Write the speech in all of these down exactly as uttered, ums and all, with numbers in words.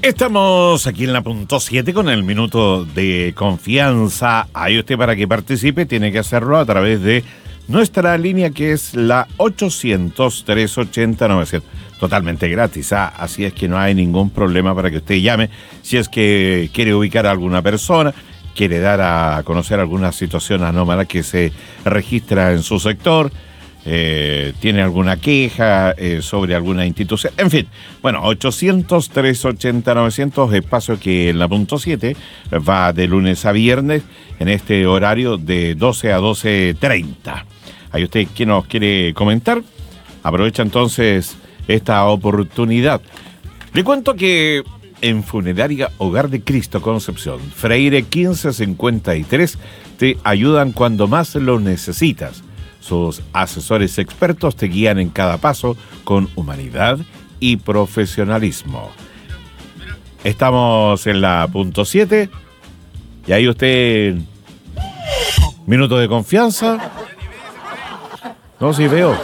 Estamos aquí en la punto siete con el minuto de confianza. Ahí usted, para que participe, tiene que hacerlo a través de nuestra línea, que es la ochocientos, trescientos ochenta, novecientos. Totalmente gratis, ¿ah? Así es que no hay ningún problema para que usted llame si es que quiere ubicar a alguna persona, quiere dar a conocer alguna situación anómala que se registra en su sector, eh, tiene alguna queja eh, sobre alguna institución, en fin. Bueno, ochocientos, trescientos ochenta, novecientos, espacio que en la punto siete va de lunes a viernes en este horario de doce a doce treinta. Ahí usted, ¿quién nos quiere comentar? Aprovecha entonces esta oportunidad. Le cuento que en Funeraria Hogar de Cristo Concepción, Freire quince cincuenta y tres, te ayudan cuando más lo necesitas. Sus asesores expertos te guían en cada paso con humanidad y profesionalismo. Estamos en la punto siete y ahí usted, minuto de confianza. No, sí veo.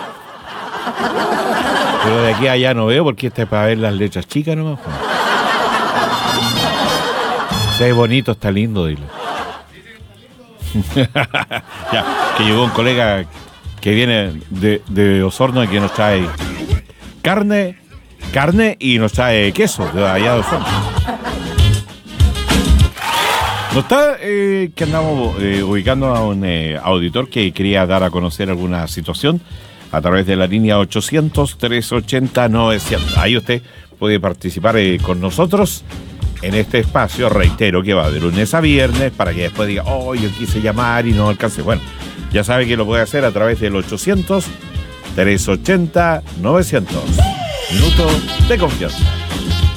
Pero de aquí a allá no veo, porque este es para ver las letras chicas nomás. Si es bonito, está lindo, dile. Ya, que llegó un colega que viene de, de Osorno y que nos trae carne, carne y nos trae queso de allá de Osorno. No está eh, que andamos eh, ubicando a un eh, auditor que quería dar a conocer alguna situación a través de la línea ochocientos, trescientos ochenta, novecientos. Ahí usted puede participar eh, con nosotros en este espacio, reitero, que va de lunes a viernes, para que después diga, oh, yo quise llamar y no alcancé. Bueno, ya sabe que lo puede hacer a través del ochocientos, trescientos ochenta, novecientos. Minuto de confianza.